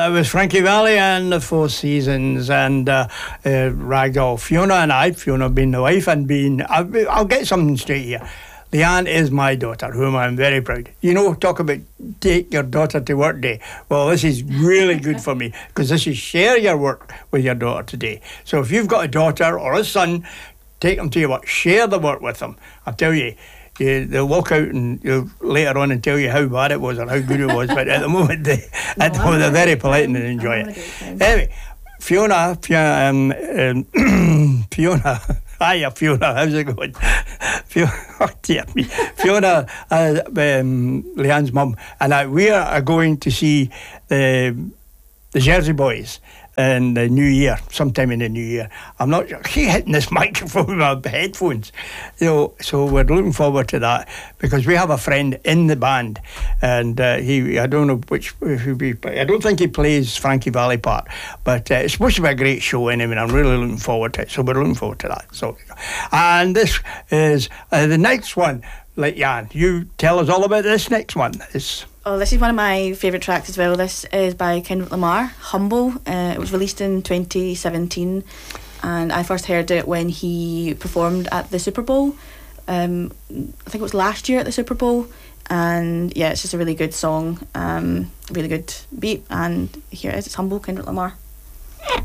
it was Frankie Valli and the Four Seasons and Ragdoll. Fiona being the wife and being... I'll get something straight here. Leanne is my daughter, whom I'm very proud. You know, talk about take your daughter to work day. Well, this is really good for me because this is share your work with your daughter today. So if you've got a daughter or a son, take them to your work. Share the work with them. I'll tell you, they'll walk out and later on and tell you how bad it was or how good it was. But at the moment, they're very polite and they enjoy it. Anyway, Fiona. Hiya, Fiona. How's it going? Oh dear me. Fiona, Leanne's mum, and we are going to see the Jersey Boys in the new year, sometime in the new year. I'm not sure. Keep hitting this microphone with my headphones. So we're looking forward to that because we have a friend in the band, and I don't know I don't think he plays Frankie Valli part, but it's supposed to be a great show anyway, and I'm really looking forward to it. So we're looking forward to that. So, and this is the next one. Like Jan, you tell us all about this next one. This is one of my favourite tracks as well. This is by Kendrick Lamar, Humble. It was released in 2017 and I first heard it when he performed at the Super Bowl. I think it was last year at the Super Bowl, and yeah, it's just a really good song, really good beat, and here it is, it's Humble, Kendrick Lamar.